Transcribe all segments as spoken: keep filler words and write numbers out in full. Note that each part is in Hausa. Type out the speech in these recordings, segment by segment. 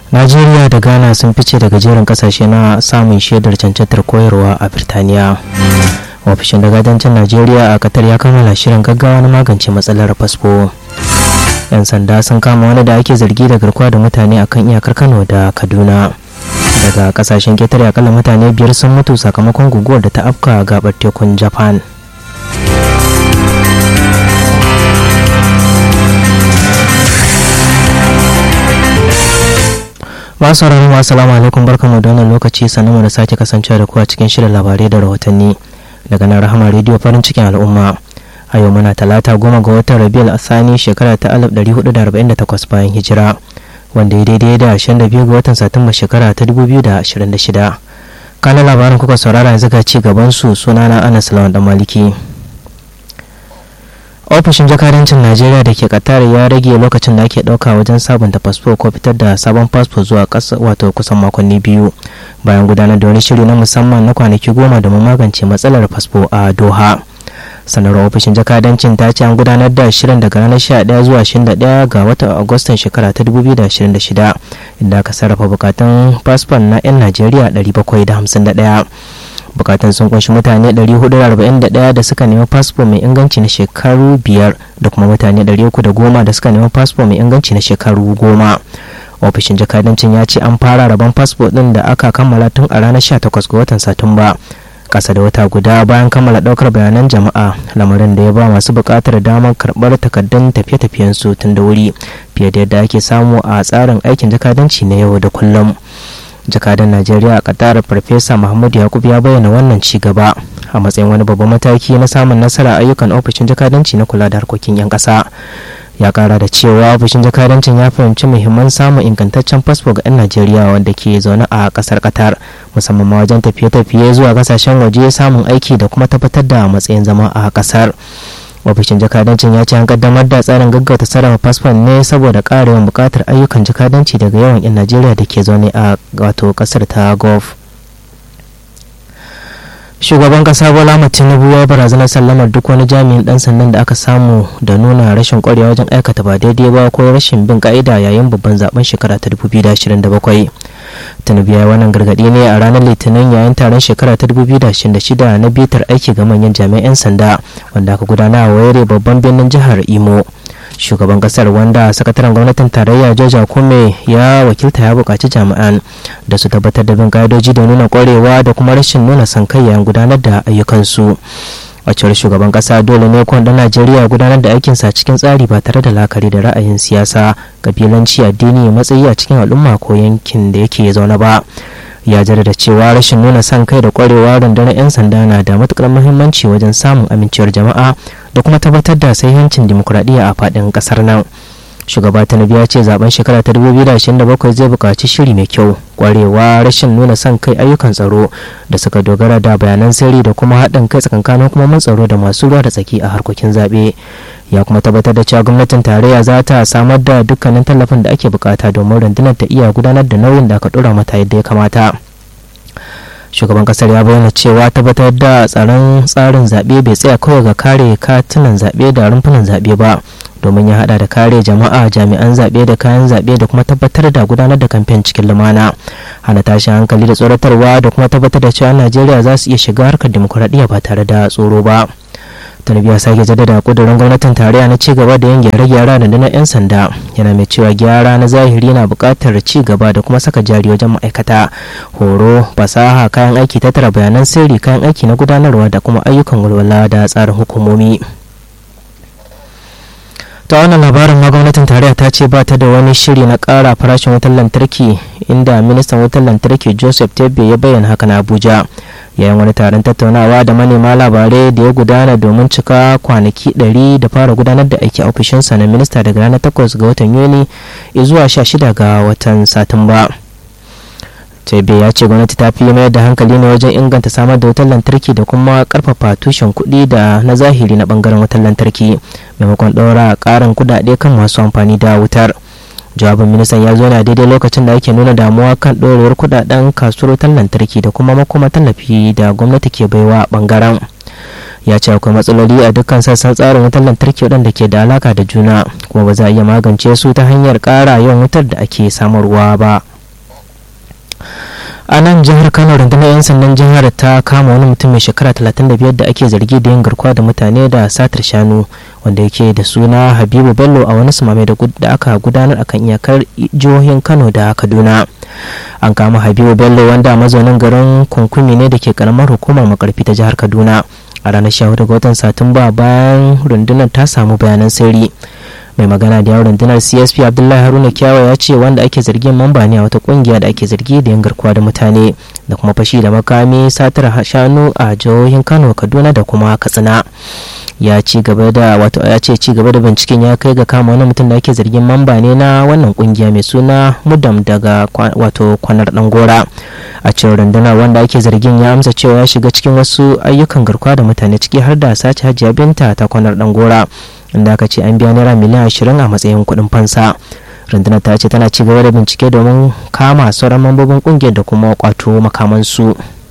Najeriya da Ghana sun fice daga jerin kasashe na samun shaidar cancantar koyarwa a Birtaniya. Ofishin dagadancin Najeriya a Qatar ya kammala shirin gaggawa na magance matsalar fasfo. 'Yan sanda sun kama wani da ake zargi da garkuwa da mutane akan iyakar Kano da Kaduna. Daga kasashen ketare akalla mutane biyar sun mutu sakamakon guguwar da ta afka gabar tekun Japan. Masu sauraro assalamu alaikum, barkamu da wannan lokaci, sannu da sake kasancewa da ku a cikin shirin labarai da rahotanni daga nan Rahama Radio farin cikin al'umma. A yau muna talata goma ga watan Rabiul Athani shekara ta alif ɗari hudu da arba'in da takwas bayan hijira, wanda ya daidai da ashirin da biyu ga watan Satumba shekara ta dubu biyu da ashirin da shida. Kana labaran kuka saurara yanzu ga ci gaban su, sunana Anas Lawan Dan Maliki. Ofishin jakadancin Najeriya da ke Qatar ya rage lokacin da ake ɗauka wajen sabunta fasfo ko fitar da sabon fasfo zuwa ƙasa wato kusan makonni biyu bayan gudanar da wani shiri na musamman na kwanaki goma domin magance matsalar fasfo a Doha. Sanarwar ofishin jakadancin ta ce an gudanar da shirin daga ranar sha ɗaya zuwa ashirin da ɗaya ga watan Agustan shekara ta dubu biyu da ashirin da shida, inda aka sarrafa bukatun fasfon na 'yan Najeriya ɗari bakwai da hamsin da ɗaya. Bukatun sun kunshi mutane ɗari hudu da arba'in da ɗaya da suka nemi fasfo mai inganci na shekaru biyar da kuma mutane ɗari uku da goma da suka nemi fasfo mai inganci na shekaru goma. Ofishin jakadancin ya ce an fara rabon fasfo ɗin da aka kammala tun a ranar sha takwas ga watan Satumba, ƙasa da wata guda bayan kammala ɗaukar bayanan jama'a, lamarin da ya ba masu buƙatar damar karɓar takardun tafiye-tafiyensu tun da wuri fiye da yadda ake samu a tsarin aikin jakadanci na yau da kullum. Jakadan Najeriya a Qatar Farfesa Mahmud Yakub ya bayyana wannan ci gaba a matsayin wani babban mataki na samun nasara ayyukan ofishin jakadanci na kula da harkokin 'yan ƙasa. Ya kara da cewa ofishin jakadancin ya fahimci muhimman samun ingantaccen fasfo ga 'yan Najeriya wanda ke zaune a ƙasar Qatar, musamman ma wajen tafiye-tafiye zuwa ƙasashen waje, samun aiki da kuma tabbatar da matsayin zama a ƙasar. Ofishin jakadancin ya ce an kaddamar da tsarin gaggauta sarrafa fasfon ne saboda ƙarin buƙatar ayyukan jakadanci daga yawan 'yan Najeriya da ke zaune a wato ƙasar ta Gulf. Shugaban kasa Bola Ahmed Tinubu ya barazanar sallamar duk wani jami'in dan sandan da aka samu da nuna rashin kwarewa wajen aikata ba daidai ba ko rashin bin ka'ida yayin babban zaben shekara ta dubu biyu da ashirin da bakwai. Tinubu ya yi wannan gargadi ne a ranar Litinin yayin taron shekara ta dubu biyu da ashirin da shida na bitar aiki ga manyan jami'an sanda wanda aka gudana a Owerri, babban birnin jihar Imo. Shugaban kasar, wanda sakataren gwamnatin tarayya George Akume ya wakilta, ya buƙaci jami'an da su tabbatar da bin ƙa'idoji da nuna ƙwarewa da kuma rashin nuna son kai yayin gudanar da ayyukansu. A cewar shugaban kasa, dole ne kowane Najeriya gudanar da aikinsa cikin tsari ba tare da la'akari da ra'ayin siyasa, kabilanci, addini, matsayi a cikin al'umma ko yankin da yake zaune ba. Ya jaddada cewa rashin nuna son kai da kwarewa rundunar 'yan sanda na da matukar muhimmanci wajen samun amincewar jama'a da kuma tabbatar da sahihancin dimokuraɗiyya a faɗin ƙasar nan. Shugaba Tinubu ya ce zaben shekara ta dubu biyu da ashirin da bakwai zai buƙaci shiri mai kyau, kwarewa, rashin nuna son kai, ayyukan tsaro da suka dogara da bayanan sirri da kuma haɗin kai tsakankanin hukumomin tsaro da masu ruwa da tsaki a harkokin zaɓe. Ya kuma tabbatar da cewa gwamnatin tarayya za ta samar da dukkanin tallafin da ake bukata domin rundunar ta iya gudanar da nauyin da aka ɗora mata yadda ya kamata. Shugaban kasar ya bayyana cewa tabbatar da tsaron tsarin zaɓe bai tsaya kawai ga kare katunan zaɓe da rumfunan zaɓe ba, domin ya hada da kare jama'a, jami'an zaɓe da kayan zaɓe da kuma tabbatar da gudanar da kamfen cikin lumana, hana tashin hankali da tsoratarwa da kuma tabbatar da cewa Najeriya za su iya shiga harkar dimokuraɗiyya ba tare da tsoro ba. Tinubu ya sake jaddada kudurin gwamnatin tarayya na ci gaba da yin gyare-gyare da rundunar 'yan sanda, yana mai cewa gyara na zahiri na buƙatar ci gaba da kuma saka jari wajen ma'aikata, horo, fasaha, kayan aiki, tattara bayanan sirri, kayan aiki na gudanarwa da kuma ayyukan walwala da tsarin hukumomi. Ta wannan labarin ma gwamnatin tarayya ta ce ba ta da wani shiri na ƙara farashin wutar lantarki, inda ministan wutar lantarki Joseph Tebbe ya bayyana haka na Abuja yayin wani taron tattaunawa da manema labarai da ya gudana domin cika kwanaki ɗari da fara gudanar da aiki a ofishinsa na minista daga ranar takwas ga watan Yuni zuwa sha shida ga watan Satumba. Tebe ya ce gwamnati ta fi mayar da hankali ne wajen inganta samar da wutar lantarki da kuma karfafa tushen kuɗi da na zahiri na bangaren wutar lantarki maimakon ɗaura ƙarin kuɗaɗe kan masu amfani da wutar. Jawabin ministan ya zo na daidai lokacin da ake nuna damuwa kan ɗorewar kuɗaɗen kasuwar wutar lantarki da kuma makoma tallafi da gwamnati ke baiwa bangaren. Ya ce akwai matsaloli a dukkan sassan tsarin wutar lantarki waɗanda ke da alaka da juna kuma ba za a iya magance su ta hanyar ƙara yawan wutar da ake samarwa ba. a nan jihar Kano rundunar 'yan sandan jihar ta kama wani mutum mai shekara talatin da biyar da ake zargi da yin garkuwa da mutane da satar shanu wanda yake da suna Habibu Bello a wani sumame da aka gudanar akan iyakar jihohin Kano da Kaduna. An kama Habibu Bello wanda mazaunin garin Kunkumi ne da ke karamar hukumar Makarfi ta jihar Kaduna a ranar sha hudu ga watan Satumba bayan rundunar ta samu bayanan sirri. Mai magana da yawon rundunar C S P Abdullahi Haruna Kyawa ya ce wanda ake zargin mamba ne a wata kungiya da ake zargi da yin garkuwa da mutane da kuma fashi da makami satar shanu a jihohin Kano, Kaduna da kuma Katsina. Ya ci gaba da wato ya ce ci gaba da binciken ya kai ga kama wani mutum da ake zargin mamba ne na wannan kungiya mai suna Mudam daga wato Kwanar Dangora. A cikin rundunar wanda ake zargin ya amsa cewa ya shiga cikin wasu ayyukan garkuwa da mutane ciki har da sace Hajiya Binta ta Kwanar Dangora, inda aka ce an biya naira miliyan ashirin a matsayin kuɗin fansa. Rundunar ta ce tana ci gaba da bincike domin kama sauran mambobin kungiyar da kuma kwato makamansu.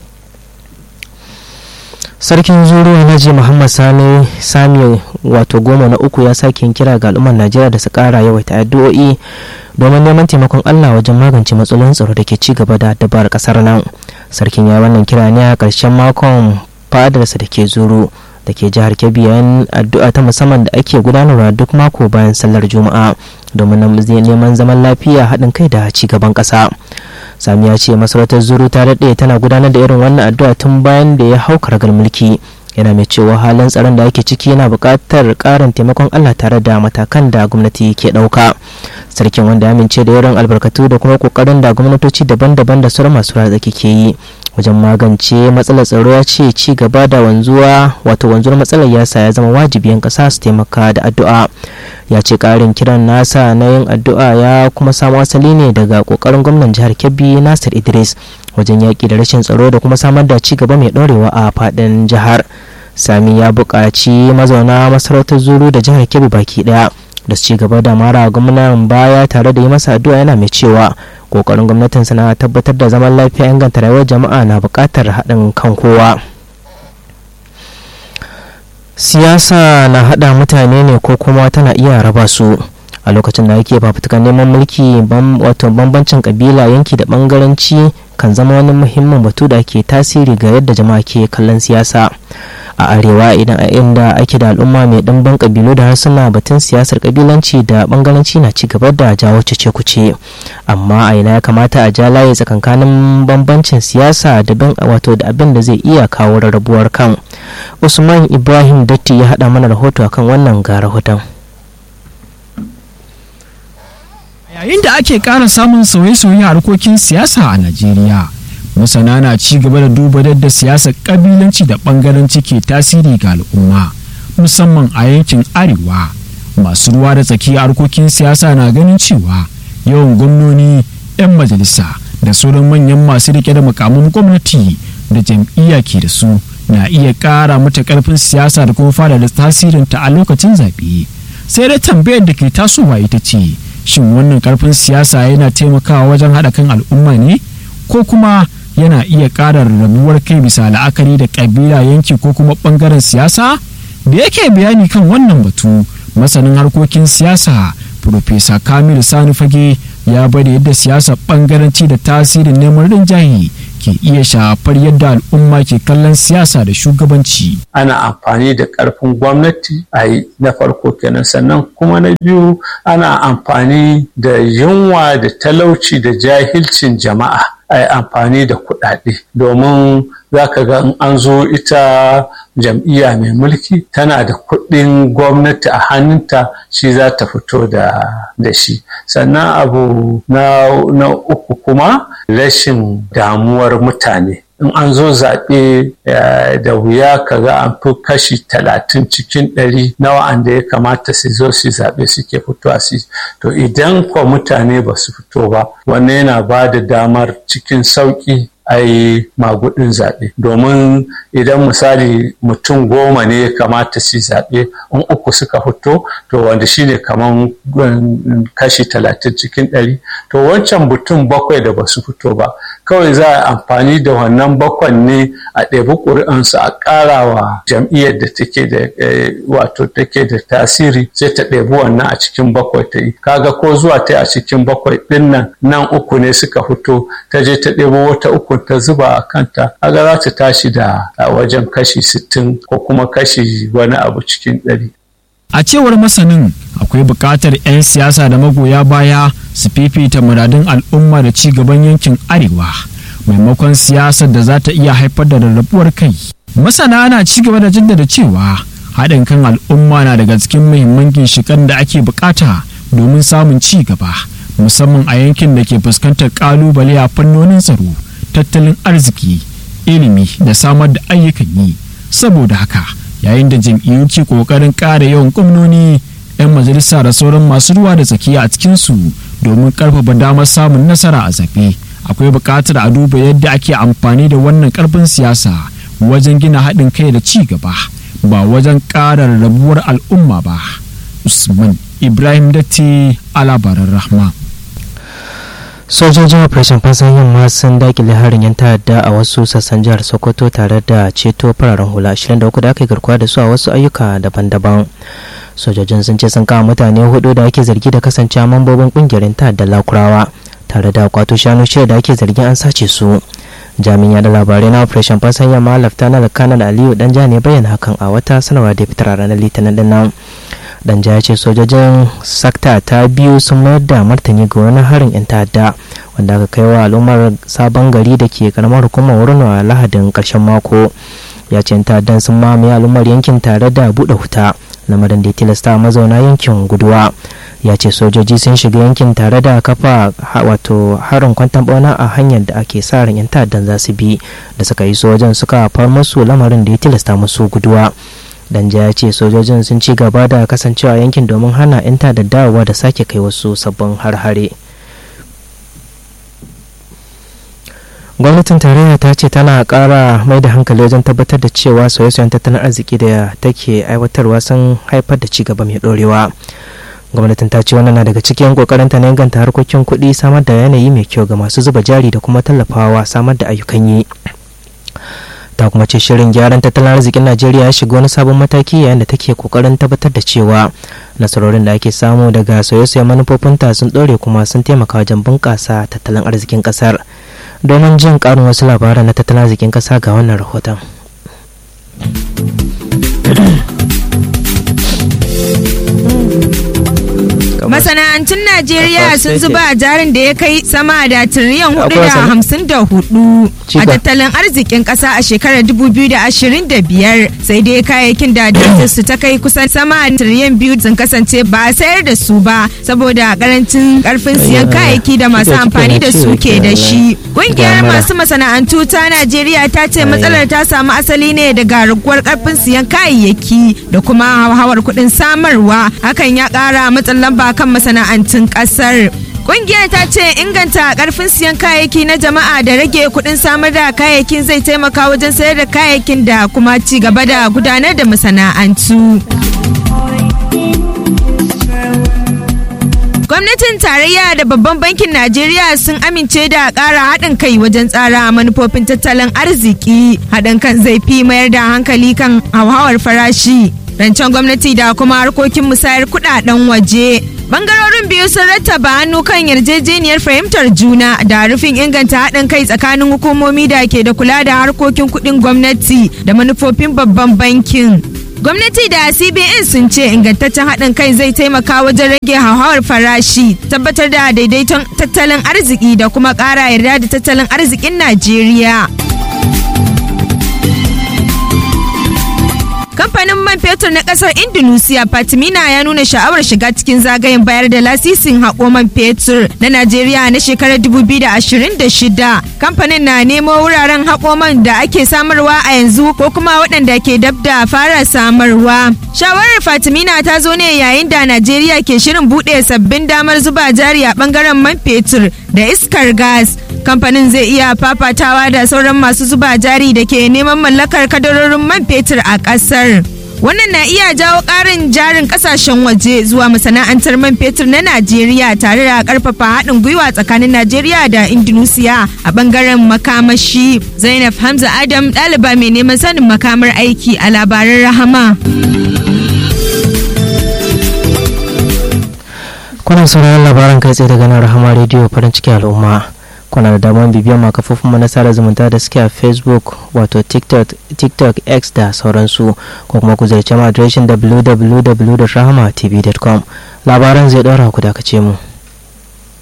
Sarkin Zuru Alhaji Muhammad Sani Sami wato goma na uku ya sake kira ga al'ummar Najeriya da su kara yawaita addu'o'i domin neman taimakon Allah wajen magance matsalolin tsaro da ke ci gaba da dabar kasar nan. Sarkin ya wannan kira ne a ƙarshen makon fadarsa da ke Zuru da ke jihar Kebbi yayin addu'a ta musamman da ake gudanarwa duk mako bayan sallar Juma'a domin neman zaman lafiya, haɗin kai da ci gaban ƙasa. Sami ya ce masarautar Zuru ta daɗe tana gudanar da irin wannan addu'a tun bayan da ya hau karagar mulki. Yana mai cewa halin tsaron da ake ciki yana buƙatar ƙarin taimakon Allah tare da matakan da gwamnati ke ɗauka. Sarkin, wanda ya amince da yawan albarkatu da kuma ƙoƙarin da gwamnatoci daban-daban da sauran masu razaki ke yi wajen magance matsalar tsaro, ya ce ci gaba da wanzuwa wato wanzuwar matsalar yasa ya zama wajibi yan ƙasa su taimaka da addu'a. Ya ce ƙarin kiran nasa na yin addu'a ya kuma samu asali ne daga ƙoƙarin gwamnan jihar Kebbi Nasir Idris wajen yaƙi da rashin tsaro da kuma samar da ci gaba mai ɗorewa a faɗin jihar. Sami ya buƙaci mazauna masarautar Zuru da jihar Kebbi baki ɗaya da su ci gaba da mara gwamnan baya tare da yi masa addu'a, yana mai cewa ƙoƙarin gwamnatinsa na tabbatar da zaman lafiya inganta rayuwar jama'a na buƙatar haɗin kan kowa. Siyasa na haɗa mutane ne ko kuma tana iya raba su? A lokacin da ake fafutukan neman mulki, wato bambancin kabila, yanki da bangaranci kan zama wani muhimmin batu da ke tasiri ga yadda jama'a ke kallon siyasa. A arewa, idan a inda ake da al'umma mai ɗimbin kabilu da harsuna, batun siyasar kabilanci da bangaranci na ci gaba da jawo cece-kuce. Amma a ina ya kamata a ja layi tsakankanin bambancin siyasa da wato da abin da zai iya kawo rarrabuwar kan? Usman Ibrahim Datti ya haɗa mana rahoto akan wannan, ga rahoton. Yayin da ake ƙara samun sauye-sauye a harkokin siyasa a Najeriya, masana na ci gaba da duba yadda siyasar ƙabilanci da ɓangaranci ke tasiri ga al'umma, musamman a yankin arewa. Masu ruwa da tsaki a harkokin siyasa na ganin cewa yawan gwamnoni, 'yan majalisa da sauran manyan masu rike da makaman gwamnati da jam'iyya ke da su na iya ƙara mata ƙarfin siyasa da kuma fara da tasirinta a lokacin zaɓe. Sai dai tambayar da ke tasowa ita ce, shin wannan ƙarfin siyasa yana taimakawa wajen haɗa kan al'umma ne, ko kuma yana iya ƙara rabuwar kai bisa la'akari da ƙabila, yanki ko kuma ɓangaren siyasa? Da yake bayani kan wannan batu, masanin harkokin siyasa Profesa Kamilu Sani Fage ya bada yadda siyasar ɓangaranci da tasirin neman rinjaye ke iya shafar yadda al'umma ke kallon siyasa da shugabanci. Ana amfani da ƙarfin gwamnati a yi na farko kenan, sannan kuma na biyu ana amfani da yunwa da talauci da jahilcin jama'a a yi amfani da kuɗaɗe, domin za ka ga in an zo ita jam'iyya mai mulki tana da kuɗin gwamnati a hannunta, shi za ta fito da da shi. Sannan abu na, na uku kuma rashin damuwar mutane. In an zo zaɓe da wuya ka ga an fi kashi talatin cikin ɗari na wa'anda ya kamata su zo su zaɓe suke fitowa su. To idan kwa mutane ba su fito ba, wannan yana ba da damar cikin sauƙi a yi magudin zaɓe, domin idan misali mutum goma ne ya kamata su zaɓe, in uku suka fito, to wanda shine kaman kashi talatin cikin ɗari, to wancan mutum bakwai da ba su fito ba kawai za a amfani da wannan bakwan ne a ɗebi ƙuri'ansu a ƙarawa jam'iyyar da take da wato take da tasiri sai ta ɗebi wannan a cikin bakwai ta yi. Kaga ko zuwa ta a cikin bakwai ɗin nan nan uku ne suka fito ta je ta ɗebo wata uku ta zuba a kanta, kaga za ta tashi da wajen kashi sittin ko kuma kashi wani abu cikin ɗari. A cewar masanin akwai buƙatar 'yan siyasa da magoya baya su fifita muradun al'umma da ci gaban yankin arewa maimakon siyasar da za ta iya haifar da rarrabuwar kai. Masana na ci gaba da jaddada cewa haɗin kan al'umma na daga cikin muhimman ginshiƙan da ake buƙata domin samun ci gaba musamman a yankin da ke fuskantar ƙalubale a fannonin tsaro, tattalin arziki, ilimi da samar da ayyukan yi. Saboda haka yayin da jam'iyyu ke kokarin ƙara yawan gwamnoni, 'yan majalisa da sauran masu ruwa da tsakiya a cikinsu domin ƙarfafa damar samun nasara a zaɓe, akwai buƙatar a duba yadda ake amfani da wannan ƙarfin siyasa wajen gina haɗin kai da ci gaba ba wajen ƙara rabuwar al'umma ba. Usman Ibrahim Datti, Alabaran Rahma. Sojojin operation fansan yamma sun dakile harin yan ta'adda a wasu sassan jihar Sokoto tare da ceto fararen hula ashirin da uku da aka yi garkuwa da su a wasu ayyuka daban-daban. Sojojin sun ce sun kama mutane hudu da ake zargi da kasancewa mambobin kungiyar ta'adda Lakurawa tare da kwato shanu shida da ake zargin an sace su. Jami'in yada labarai na operation fansan yamma Laftanar Kanal Aliyu Danja ne bayyana hakan a wata sanarwa da fitar a ranar Litinin din nan. Danja ya ce sojojin sakta ta biyu sun mayar da martani ga wani harin 'yan ta'adda wanda aka kai wa al'ummar sabon gari da ke karamar hukumar wurin a lahadin karshen mako. Ya ce 'yan ta'addan sun mamaye al'ummar yankin tare da buɗe wuta lamarin da ya tilasta mazauna yankin guduwa. Ya ce sojoji sun shiga yankin tare da kafa wato harin kwantan bauna a hanyar da ake sa ran 'yan ta'addan za su bi da suka yi sojan suka far musu lamarin da ya tilasta musu guduwa. Danja ya ce sojojin sun ci gaba da kasancewa yankin domin hana 'yan da dawowa da sake kai wasu sabbin har-hare. Gwamnatin tarayya ta ce tana ƙara mai da hankali wajen tabbatar da cewa sauye-sauyen tattalin arziki da take aiwatarwa sun haifar da ci gaba mai ɗorewa. Gwamnatin ta ce wannan na daga cikin ƙoƙarinta na inganta harkokin kuɗi, samar da yanayi mai kyau ga masu zuba jari da kuma tallafawa samar da ayyukan yi. Ta kuma ce shirin gyaran tattalin arzikin Najeriya ya shiga wani sabon mataki yayin da take kokarin tabbatar da cewa nasarorin da ake samu daga sauye-sauyen manufofinta sun ɗore kuma sun taimaka wajen bunƙasa tattalin arzikin ƙasar. Domin jin ƙarin wasu labaran na tattalin arzikin ƙasa ga wannan rahoton. Masana'antun Najeriya sun zuba jarin da ya kai sama da tiriliyan hudu da hamsin da hudu a tattalin arzikin kasa a shekarar dubu biyu da ashirin da biyar, sai dai kayayyakin da su ta kai kusan sama da tiriliyan biyu sun kasance ba a sayar da su ba saboda karancin karfin siyan kayayyaki da masu amfani da su ke da shi. Kungiyar masu masana'antu ta Najeriya ta ce matsalar ta samu asali ne daga raguwar karfin siyan kayayyaki da kuma hauhawar kuɗin samarwa, hakan ya ƙara matsin lamba kan masana'antun kasar. Kungiyar ta ce inganta karfin siyan kayayyaki na jama'a da rage kuɗin samar da kayayyakin zai taimaka wajen sayar da kayayyakin da kuma ci gaba da gudanar da masana'antu. Gwamnatin tarayya da babban bankin Najeriya sun amince da ƙara haɗin kai wajen tsara manufofin tattalin arziki. Haɗin kan zai fi mayar da hankali kan hauhawar farashi, rancen gwamnati da kuma harkokin musayar kuɗaɗen waje. Bangarorin biyu sun rattaba hannu kan yarjejeniyar fahimtar juna da rufin inganta haɗin kai tsakanin hukumomi da ke da kula da harkokin kuɗin gwamnati da manufofin babban bankin. Gwamnati da C B N sun ce ingantaccen haɗin kai zai taimaka wajen rage hauhawar farashi, tabbatar da daidaiton tattalin arziki da kuma ƙara yarda da tattalin arzikin Najeriya. Kamfanin man fetur na kasar Indonesia Pertamina ya nuna sha'awar shiga cikin zagayen bayar da lasisin haƙo man fetur na Najeriya na shekarar dubu biyu da ashirin da shida. Kamfanin na nemo wuraren haƙo man da ake samarwa a yanzu ko kuma waɗanda ke dab da fara samarwa. Shawarar Pertamina ta zo ne yayin da Najeriya ke shirin buɗe sabbin damar zuba jari a ɓangaren man fetur da iskar gas. Kamfanin zai iya fafatawa da sauran masu zuba jari da ke neman mallakar kadarorin man fetur a ƙasar. Wannan na iya jawo ƙarin jarin ƙasashen waje zuwa masana'antar man fetur na Najeriya tare da ƙarfafa haɗin gwiwa tsakanin Najeriya da Indonesia a ɓangaren makamashi. Zainab Hamza Adam, ɗaliba mai neman sanin makamar aiki a labaran Rahama. Kuna sauraron labaran kai tsaye daga nan Rahama Radio farin ciki al'umma. Kuna da damar bibiyar ma kafofin mu na sada zumunta da suke a Facebook wato TikTok, TikTok X da sauransu ko kuma ku ziyarci mu adireshin w w w dot rahama t v dot com. Labaran zai ɗora ku dakace mu.